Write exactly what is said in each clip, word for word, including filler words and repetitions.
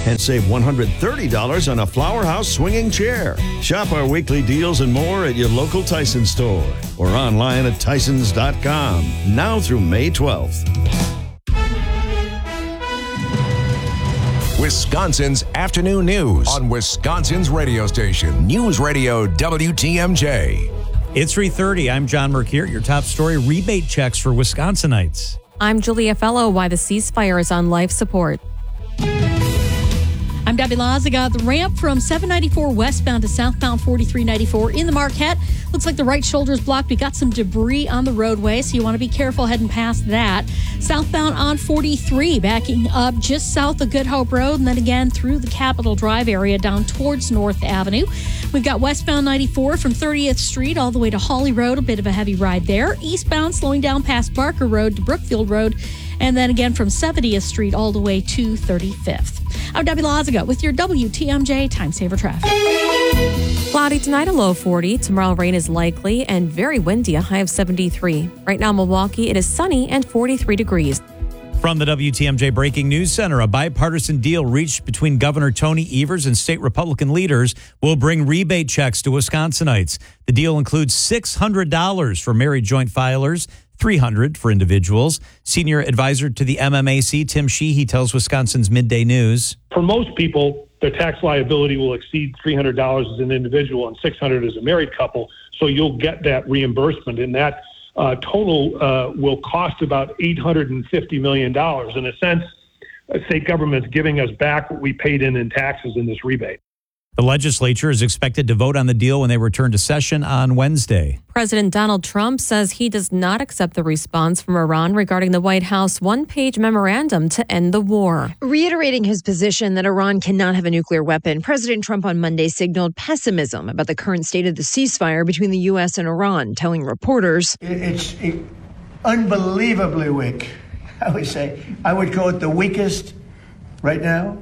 and save one hundred thirty dollars on a Flower House swinging chair. Shop our weekly deals and more at your local Tyson store or online at tysons dot com now through May twelfth. Wisconsin's afternoon news on Wisconsin's radio station, News Radio W T M J. It's three thirty. I'm John Mercier. Your top story, rebate checks for Wisconsinites. I'm Julia Fellow. Why the ceasefire is on life support. I'm Debbie Lazaga. The ramp from seven ninety-four westbound to southbound forty-three ninety-four in the Marquette. Looks like the right shoulder is blocked. We got some debris on the roadway, so you want to be careful heading past that. Southbound on forty-three, backing up just south of Good Hope Road, and then again through the Capitol Drive area down towards North Avenue. We've got westbound ninety-four from thirtieth Street all the way to Hawley Road. A bit of a heavy ride there. Eastbound slowing down past Barker Road to Brookfield Road. And then again from seventieth Street all the way to thirty-fifth. I'm Debbie Lazaga with your W T M J Time Saver Traffic. Cloudy tonight, a low of forty. Tomorrow, rain is likely and very windy, a high of seventy-three. Right now, Milwaukee, it is sunny and forty-three degrees. From the W T M J Breaking News Center, a bipartisan deal reached between Governor Tony Evers and state Republican leaders will bring rebate checks to Wisconsinites. The deal includes six hundred dollars for married joint filers, three hundred dollars for individuals. Senior advisor to the M M A C, Tim Sheehy, tells Wisconsin's Midday News. For most people, their tax liability will exceed three hundred dollars as an individual and six hundred dollars as a married couple, so you'll get that reimbursement, and that uh, total uh, will cost about eight hundred fifty million dollars. In a sense, a state government's giving us back what we paid in in taxes in this rebate. The legislature is expected to vote on the deal when they return to session on Wednesday. President Donald Trump says he does not accept the response from Iran regarding the White House one-page memorandum to end the war. Reiterating his position that Iran cannot have a nuclear weapon, President Trump on Monday signaled pessimism about the current state of the ceasefire between the U S and Iran, telling reporters, It's unbelievably weak, I would say. I would call it the weakest right now.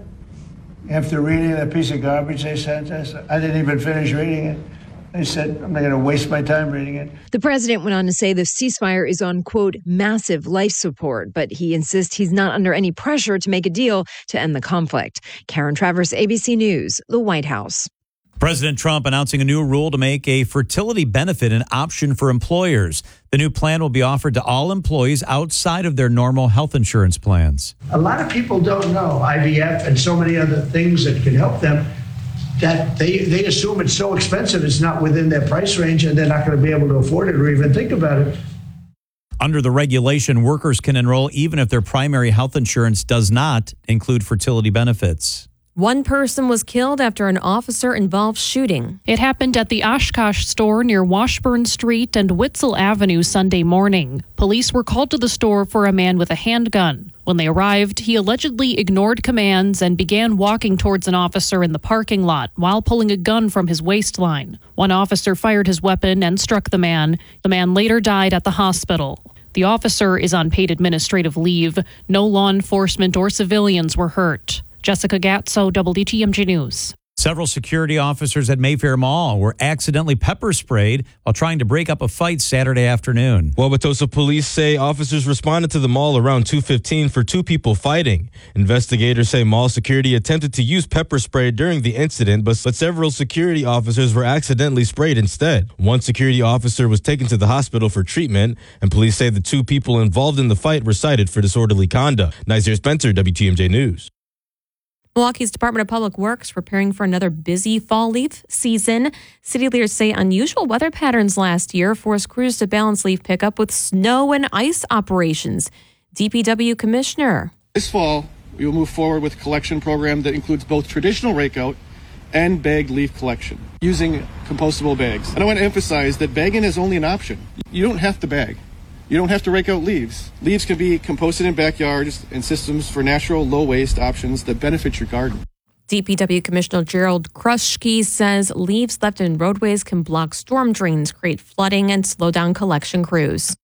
After reading that piece of garbage they sent us, I didn't even finish reading it. They said, I'm not going to waste my time reading it. The president went on to say the ceasefire is on, quote, massive life support, but he insists he's not under any pressure to make a deal to end the conflict. Karen Travers, A B C News, the White House. President Trump announcing a new rule to make a fertility benefit an option for employers. The new plan will be offered to all employees outside of their normal health insurance plans. A lot of people don't know I V F and so many other things that can help them, that they, they assume it's so expensive it's not within their price range and they're not going to be able to afford it or even think about it. Under the regulation, workers can enroll even if their primary health insurance does not include fertility benefits. One person was killed after an officer-involved shooting. It happened at the Oshkosh store near Washburn Street and Witzel Avenue Sunday morning. Police were called to the store for a man with a handgun. When they arrived, he allegedly ignored commands and began walking towards an officer in the parking lot while pulling a gun from his waistline. One officer fired his weapon and struck the man. The man later died at the hospital. The officer is on paid administrative leave. No law enforcement or civilians were hurt. Jessica Gatso, W T M J News. Several security officers at Mayfair Mall were accidentally pepper sprayed while trying to break up a fight Saturday afternoon. Wauwatosa police say officers responded to the mall around two fifteen for two people fighting. Investigators say mall security attempted to use pepper spray during the incident, but, but several security officers were accidentally sprayed instead. One security officer was taken to the hospital for treatment, and police say the two people involved in the fight were cited for disorderly conduct. Nazir Spencer, W T M J News. Milwaukee's Department of Public Works preparing for another busy fall leaf season. City leaders say unusual weather patterns last year forced crews to balance leaf pickup with snow and ice operations. D P W Commissioner. This fall, we will move forward with a collection program that includes both traditional rakeout and bagged leaf collection using compostable bags. And I want to emphasize that bagging is only an option. You don't have to bag. You don't have to rake out leaves. Leaves can be composted in backyards and systems for natural, low-waste options that benefit your garden. D P W Commissioner Gerald Kruschke says leaves left in roadways can block storm drains, create flooding, and slow down collection crews.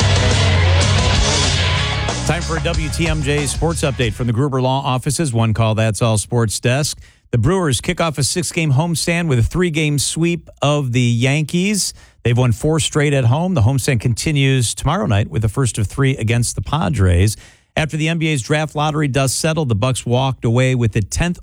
Time for a W T M J sports update from the Gruber Law Offices. One call, that's all sports desk. The Brewers kick off a six-game homestand with a three-game sweep of the Yankees. They've won four straight at home. The homestand continues tomorrow night with the first of three against the Padres. After the N B A's draft lottery dust settled, the Bucks walked away with the tenth